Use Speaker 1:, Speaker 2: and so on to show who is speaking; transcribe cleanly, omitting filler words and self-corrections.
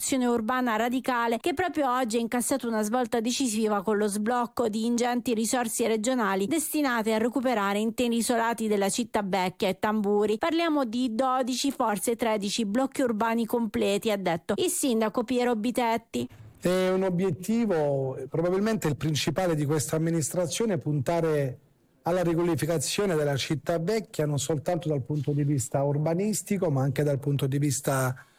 Speaker 1: rigenerazione urbana radicale, che proprio oggi ha incassato una svolta decisiva con lo sblocco di ingenti risorse regionali destinate a recuperare interi isolati della città vecchia e Tamburi. Parliamo di 12, forse 13 blocchi urbani completi, ha detto il sindaco Piero Bitetti.
Speaker 2: È un obiettivo, probabilmente il principale di questa amministrazione, puntare alla riqualificazione della città vecchia, non soltanto dal punto di vista urbanistico, ma anche dal punto di vista